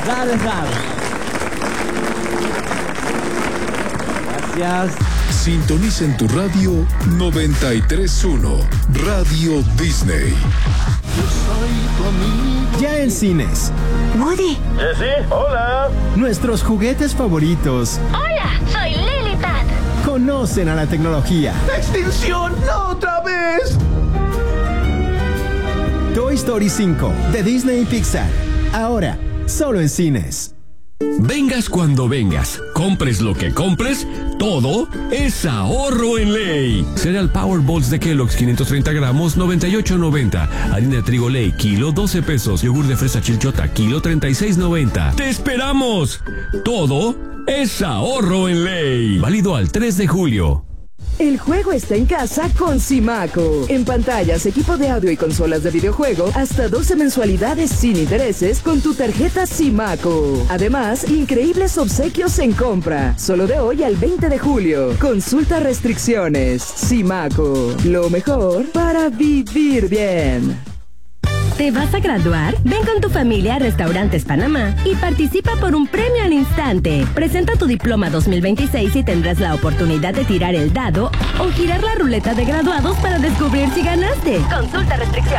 Gracias. Sintoniza en tu radio 93.1 Radio Disney. Ya en cines. Woody. Jessie, hola. Nuestros juguetes favoritos. Hola, soy Lilipad. Conocen a la tecnología. ¡Extinción! ¡No otra vez! Toy Story 5 de Disney y Pixar. Ahora, solo en cines. Vengas cuando vengas, compres lo que compres, todo es ahorro en ley. Cereal Powerballs de Kellogg's 530 gramos, 98.90. Harina de trigo Ley, kilo, 12 pesos. Yogur de fresa Chilchota, kilo, 36.90. ¡Te esperamos! Todo es ahorro en ley. Válido al 3 de julio. El juego está en casa con Simaco. En pantallas, equipo de audio y consolas de videojuego, hasta 12 mensualidades sin intereses con tu tarjeta Simaco. Además, increíbles obsequios en compra. Solo de hoy al 20 de julio. Consulta restricciones. Simaco. Lo mejor para vivir bien. ¿Te vas a graduar? Ven con tu familia a Restaurantes Panamá y participa por un premio al instante. Presenta tu diploma 2026 y tendrás la oportunidad de tirar el dado o girar la ruleta de graduados para descubrir si ganaste. Consulta restricciones.